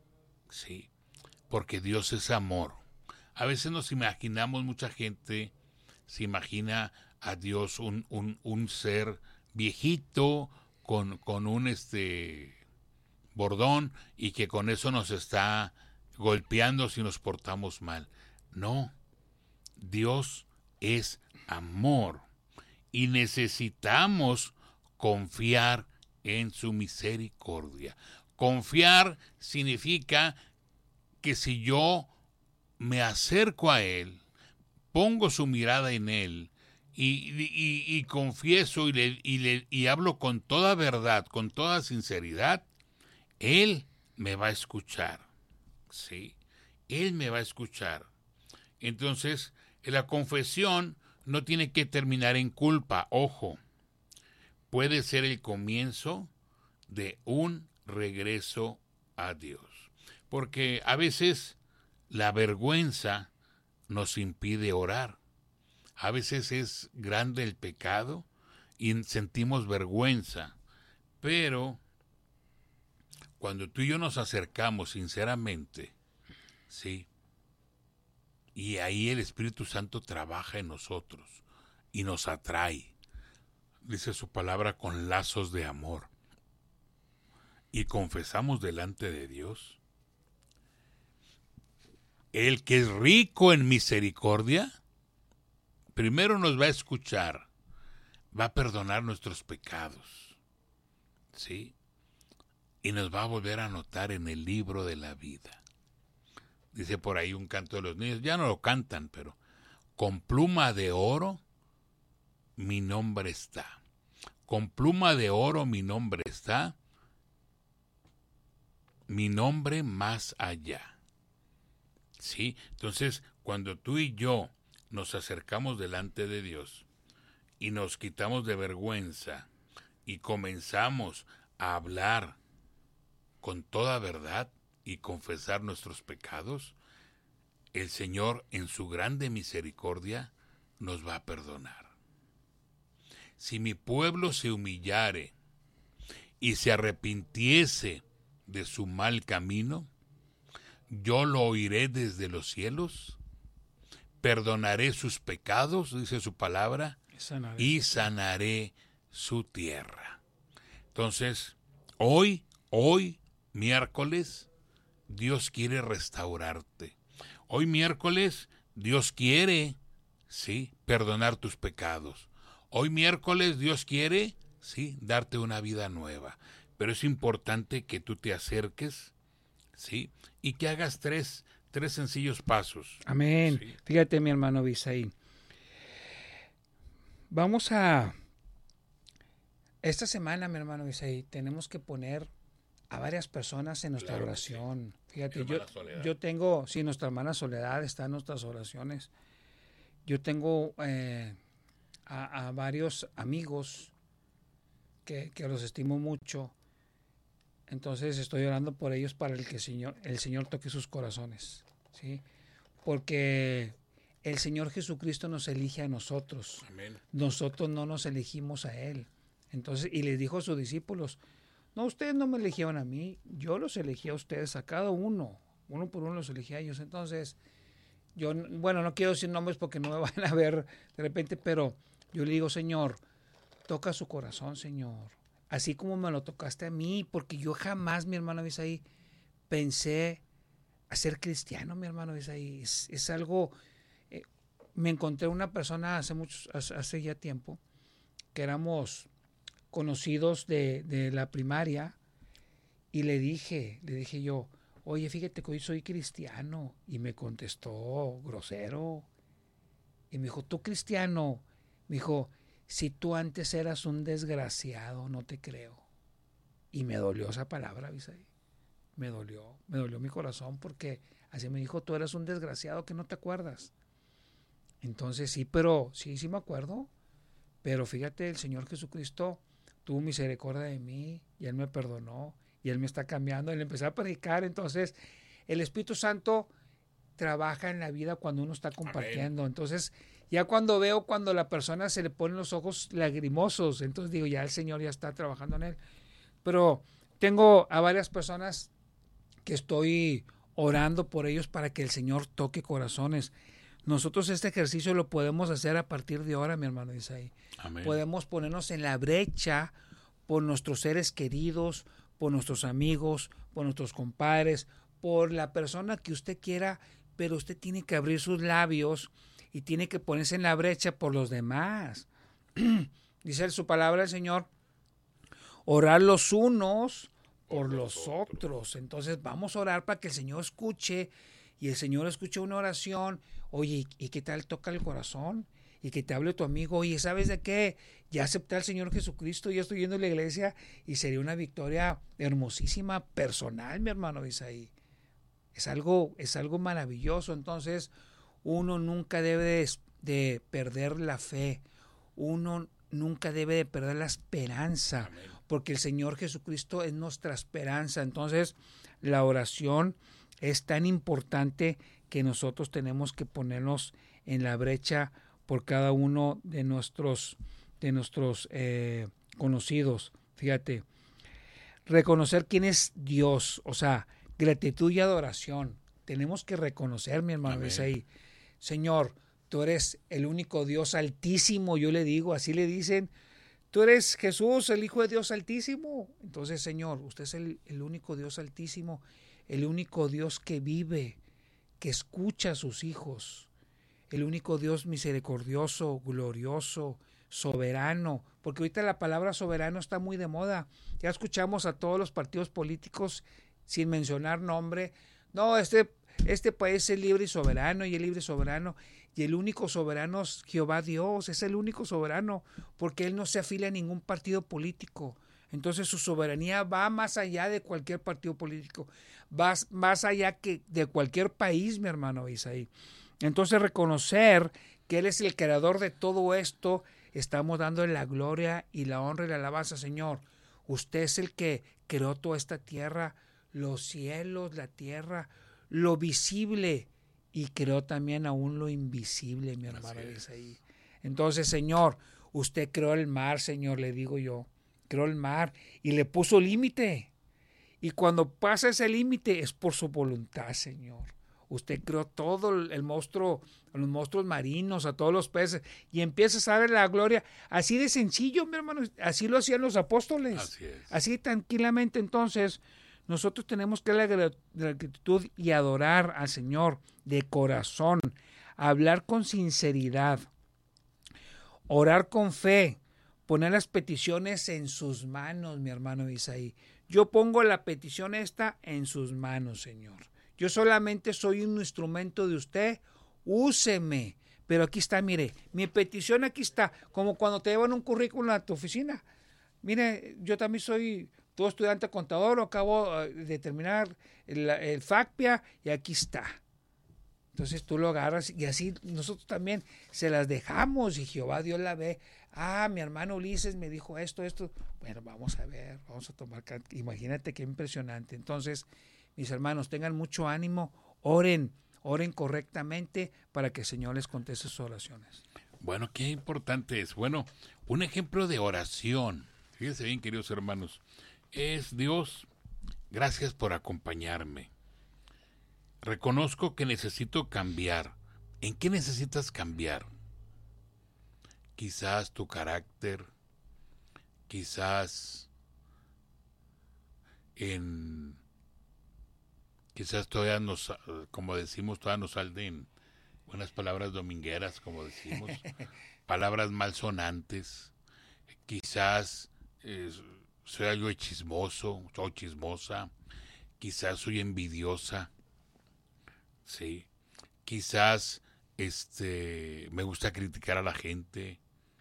Sí, porque Dios es amor. A veces nos imaginamos, mucha gente se imagina a Dios un, un, un ser viejito con, con un este bordón y que con eso nos está golpeando si nos portamos mal. No, Dios es amor y necesitamos confiar en su misericordia. Confiar significa que si yo me acerco a Él, pongo su mirada en Él y, y, y confieso y, le, y, le, y hablo con toda verdad, con toda sinceridad, Él me va a escuchar. ¿Sí? Él me va a escuchar. Entonces, la confesión no tiene que terminar en culpa, ojo. Puede ser el comienzo de un regreso a Dios. Porque a veces la vergüenza nos impide orar. A veces es grande el pecado y sentimos vergüenza. Pero cuando tú y yo nos acercamos sinceramente, sí, y ahí el Espíritu Santo trabaja en nosotros y nos atrae, dice su palabra, con lazos de amor, y confesamos delante de Dios, el que es rico en misericordia, primero nos va a escuchar, va a perdonar nuestros pecados, ¿sí? Y nos va a volver a anotar en el libro de la vida. Dice por ahí un canto de los niños, ya no lo cantan, pero con pluma de oro mi nombre está. Con pluma de oro mi nombre está, mi nombre más allá. ¿Sí? Entonces, cuando tú y yo nos acercamos delante de Dios y nos quitamos de vergüenza y comenzamos a hablar con toda verdad y confesar nuestros pecados, el Señor en su grande misericordia nos va a perdonar. Si mi pueblo se humillare y se arrepintiese de su mal camino, yo lo oiré desde los cielos, perdonaré sus pecados, dice su palabra, Sanaré. y sanaré su tierra. Entonces, hoy, hoy, miércoles, Dios quiere restaurarte. Hoy miércoles, Dios quiere, sí, perdonar tus pecados. Hoy miércoles, Dios quiere, sí, darte una vida nueva. Pero es importante que tú te acerques, sí, y que hagas tres, tres sencillos pasos. Amén. Sí. Fíjate, mi hermano Bisaí. Vamos a... Esta semana, mi hermano Bisaí, tenemos que poner a varias personas en nuestra Claro que oración. sí. Fíjate, Hermana yo, Soledad. yo tengo, sí, nuestra hermana Soledad está en nuestras oraciones. Yo tengo eh, a, a varios amigos que, que los estimo mucho. Entonces estoy orando por ellos para el que el Señor, el Señor toque sus corazones, ¿sí? Porque el Señor Jesucristo nos elige a nosotros. Amén. Nosotros no nos elegimos a Él. Entonces, y les dijo a sus discípulos, no, ustedes no me eligieron a mí, yo los elegí a ustedes, a cada uno, uno por uno los elegí a ellos. Entonces, yo, bueno, no quiero decir nombres porque no me van a ver de repente, pero yo le digo, Señor, toca su corazón, Señor, así como me lo tocaste a mí, porque yo jamás, mi hermano Bisaí, pensé a ser cristiano, mi hermano Bisaí. Es, es algo, eh, me encontré una persona hace muchos, hace, hace ya tiempo, que éramos conocidos de, de la primaria, y le dije, le dije yo, oye, fíjate que hoy soy cristiano, y me contestó grosero, y me dijo, ¿tú cristiano? Me dijo, si tú antes eras un desgraciado, no te creo. Y me dolió esa palabra, Bisaí. Me dolió, me dolió mi corazón, porque así me dijo, tú eras un desgraciado que no te acuerdas. Entonces sí, pero sí, sí me acuerdo. Pero fíjate, el Señor Jesucristo tuvo misericordia de mí y Él me perdonó y Él me está cambiando. Él empezó a predicar. Entonces el Espíritu Santo trabaja en la vida cuando uno está compartiendo. Amén. Entonces ya cuando veo cuando la persona se le ponen los ojos lagrimosos, entonces digo, ya el Señor ya está trabajando en él. Pero tengo a varias personas que estoy orando por ellos para que el Señor toque corazones. Nosotros este ejercicio lo podemos hacer a partir de ahora, mi hermano Isaí. Amén. Podemos ponernos en la brecha por nuestros seres queridos, por nuestros amigos, por nuestros compadres, por la persona que usted quiera, pero usted tiene que abrir sus labios y tiene que ponerse en la brecha por los demás. Dice su palabra el Señor, orar los unos por los otros. Entonces vamos a orar para que el Señor escuche, y el Señor escuche una oración. Oye, ¿y qué tal toca el corazón? Y que te hable tu amigo, oye, ¿sabes de qué? Ya acepté al Señor Jesucristo, ya estoy yendo a la iglesia, y sería una victoria hermosísima, personal, mi hermano Isaí. Es algo, es algo maravilloso. Entonces, uno nunca debe de, de perder la fe, uno nunca debe de perder la esperanza. Amén. Porque el Señor Jesucristo es nuestra esperanza. Entonces, la oración es tan importante que nosotros tenemos que ponernos en la brecha por cada uno de nuestros, de nuestros eh, conocidos. Fíjate, reconocer quién es Dios, o sea, gratitud y adoración. Tenemos que reconocer, mi hermano, es ahí. Señor, tú eres el único Dios altísimo, yo le digo, así le dicen. Tú eres Jesús, el Hijo de Dios altísimo. Entonces, Señor, usted es el, el único Dios altísimo, el único Dios que vive, que escucha a sus hijos, el único Dios misericordioso, glorioso, soberano, porque ahorita la palabra soberano está muy de moda. Ya escuchamos a todos los partidos políticos, sin mencionar nombre, no, este, este país es libre y soberano, y el libre y soberano, y el único soberano es Jehová Dios, es el único soberano, porque Él no se afilia a ningún partido político. Entonces su soberanía va más allá de cualquier partido político, va más allá que de cualquier país, mi hermano Isaí. Entonces reconocer que Él es el creador de todo esto, estamos dándole la gloria y la honra y la alabanza. Señor, usted es el que creó toda esta tierra, los cielos, la tierra, lo visible, y creó también aún lo invisible, mi hermano Isaí. Entonces, Señor, usted creó el mar, Señor, le digo yo, creó el mar y le puso límite. Y cuando pasa ese límite es por su voluntad, Señor. Usted creó todo el, el monstruo, a los monstruos marinos, a todos los peces, y empiezas a ver la gloria. Así de sencillo, mi hermano, así lo hacían los apóstoles. Así es. Así tranquilamente. Entonces, nosotros tenemos que la gratitud y adorar al Señor de corazón, hablar con sinceridad, orar con fe, poner las peticiones en sus manos, mi hermano Isaí. Yo pongo la petición esta en sus manos, Señor. Yo solamente soy un instrumento de usted, úseme. Pero aquí está, mire, mi petición aquí está, como cuando te llevan un currículum a tu oficina. Mire, yo también soy todo estudiante contador, acabo de terminar el, el FACPIA y aquí está. Entonces tú lo agarras y así nosotros también se las dejamos y Jehová Dios la ve. Ah, mi hermano Ulises me dijo esto, esto. Bueno, vamos a ver, vamos a tomar. Imagínate qué impresionante. Entonces, mis hermanos, tengan mucho ánimo, oren, oren correctamente para que el Señor les conteste sus oraciones. Bueno, qué importante es. Bueno, un ejemplo de oración, fíjense bien, queridos hermanos, es: Dios, gracias por acompañarme. Reconozco que necesito cambiar. ¿En qué necesitas cambiar? Quizás tu carácter, quizás en... Quizás todavía nos, como decimos, todavía nos salen buenas palabras domingueras, como decimos, palabras malsonantes. Quizás eh, soy algo chismoso o chismosa, quizás soy envidiosa, sí, quizás este me gusta criticar a la gente,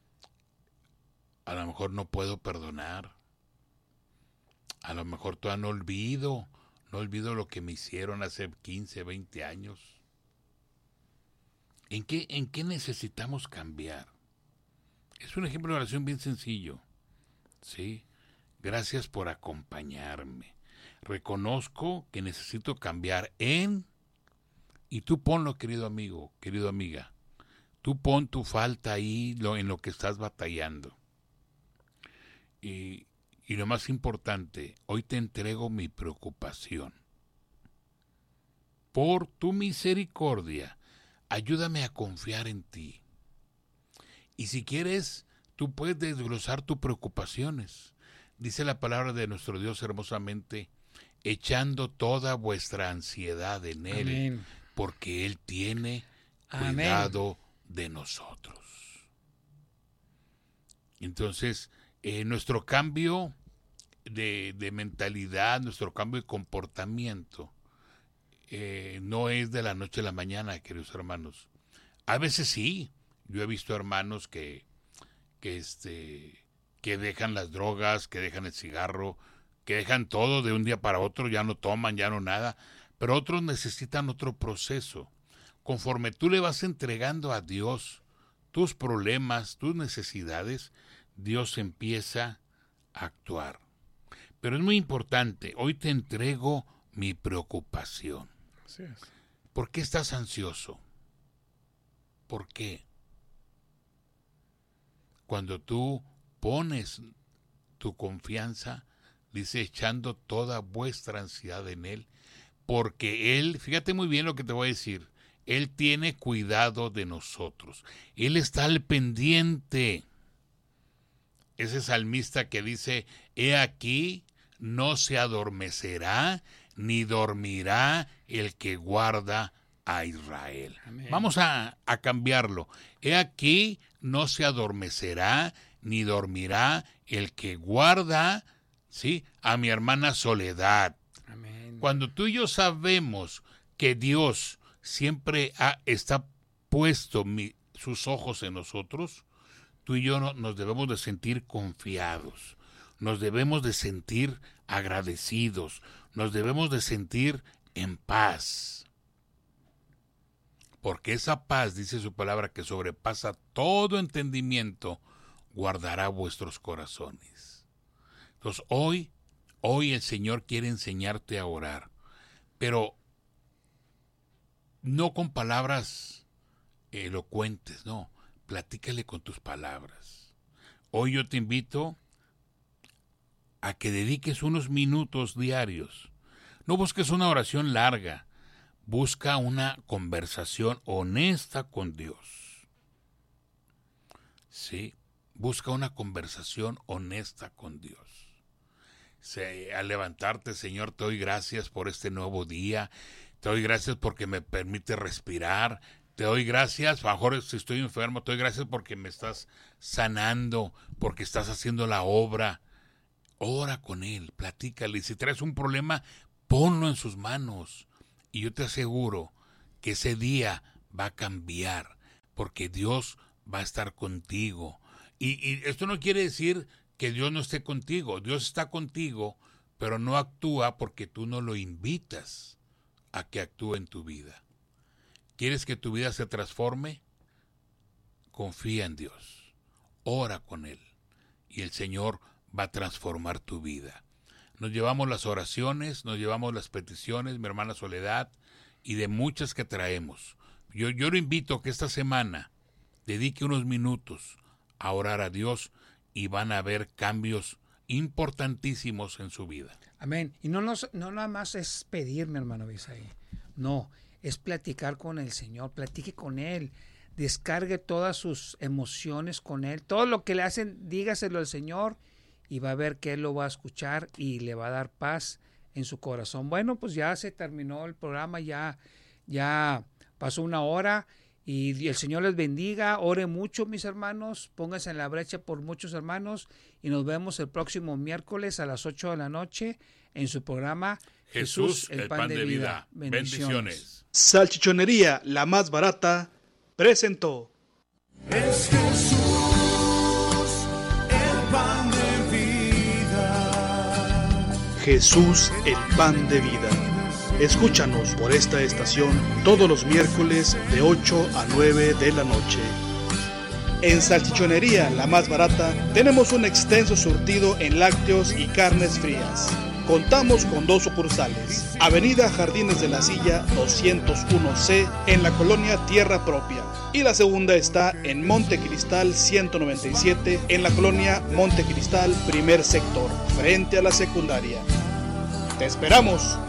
a lo mejor no puedo perdonar, a lo mejor todavía no olvido, no olvido lo que me hicieron hace quince, veinte años. ¿En qué, en qué necesitamos cambiar? Es un ejemplo de oración bien sencillo. Sí, gracias por acompañarme. Reconozco que necesito cambiar en... Y tú ponlo, querido amigo, querido amiga. Tú pon tu falta ahí lo, en lo que estás batallando. Y, y lo más importante, hoy te entrego mi preocupación. Por tu misericordia, ayúdame a confiar en ti. Y si quieres, tú puedes desglosar tus preocupaciones. Dice la palabra de nuestro Dios hermosamente, echando toda vuestra ansiedad en Él, Amén, porque Él tiene cuidado Amén de nosotros. Entonces, eh, nuestro cambio de, de mentalidad, nuestro cambio de comportamiento, eh, no es de la noche a la mañana, queridos hermanos. A veces sí, yo he visto hermanos que, que, este, que dejan las drogas, que dejan el cigarro, que dejan todo de un día para otro, ya no toman, ya no nada, pero otros necesitan otro proceso. Conforme tú le vas entregando a Dios tus problemas, tus necesidades, Dios empieza a actuar. Pero es muy importante, hoy te entrego mi preocupación. Así es. ¿Por qué estás ansioso? ¿Por qué? Cuando tú pones tu confianza, dice, echando toda vuestra ansiedad en Él, porque Él, fíjate muy bien lo que te voy a decir, Él tiene cuidado de nosotros. Él está al pendiente. Ese salmista que dice, he aquí, no se adormecerá, ni dormirá el que guarda a Israel. Amén. Vamos a, a cambiarlo. He aquí, no se adormecerá, ni dormirá el que guarda, ¿sí?, a mi hermana Soledad. Amén. Cuando tú y yo sabemos que Dios siempre ha, está puesto mi, sus ojos en nosotros, tú y yo no, nos debemos de sentir confiados, nos debemos de sentir agradecidos, nos debemos de sentir en paz. Porque esa paz, dice su palabra, que sobrepasa todo entendimiento, guardará vuestros corazones. Entonces hoy, hoy el Señor quiere enseñarte a orar, pero no con palabras elocuentes, no, platícale con tus palabras. Hoy yo te invito a que dediques unos minutos diarios. No busques una oración larga, busca una conversación honesta con Dios. Sí, busca una conversación honesta con Dios. Sí, al levantarte, Señor, te doy gracias por este nuevo día, te doy gracias porque me permite respirar, te doy gracias, a lo mejor si estoy enfermo, te doy gracias porque me estás sanando, porque estás haciendo la obra. Ora con Él, platícale, y si traes un problema, ponlo en sus manos, y yo te aseguro que ese día va a cambiar, porque Dios va a estar contigo. Y, y esto no quiere decir que Dios no esté contigo. Dios está contigo, pero no actúa porque tú no lo invitas a que actúe en tu vida. ¿Quieres que tu vida se transforme? Confía en Dios. Ora con Él. Y el Señor va a transformar tu vida. Nos llevamos las oraciones, nos llevamos las peticiones, mi hermana Soledad, y de muchas que traemos. Yo, yo lo invito a que esta semana dedique unos minutos a orar a Dios y van a haber cambios importantísimos en su vida. Amén. Y no, nos, no nada más es pedir, mi hermano Isaí. No, es platicar con el Señor. Platique con Él. Descargue todas sus emociones con Él. Todo lo que le hacen, dígaselo al Señor y va a ver que Él lo va a escuchar y le va a dar paz en su corazón. Bueno, pues ya se terminó el programa, ya, ya pasó una hora. Y el Señor les bendiga, ore mucho mis hermanos, pónganse en la brecha por muchos hermanos y nos vemos el próximo miércoles a las ocho de la noche en su programa Jesús, Jesús el, el pan, pan de vida. vida. Bendiciones. Bendiciones. Salchichonería, la más barata, presentó. Es Jesús el pan de vida. Jesús el pan de vida. Escúchanos por esta estación todos los miércoles de ocho a nueve de la noche. En Salchichonería, la más barata, tenemos un extenso surtido en lácteos y carnes frías. Contamos con dos sucursales. Avenida Jardines de la Silla doscientos uno C en la colonia Tierra Propia. Y la segunda está en Monte Cristal ciento noventa y siete en la colonia Monte Cristal, primer sector, frente a la secundaria. ¡Te esperamos!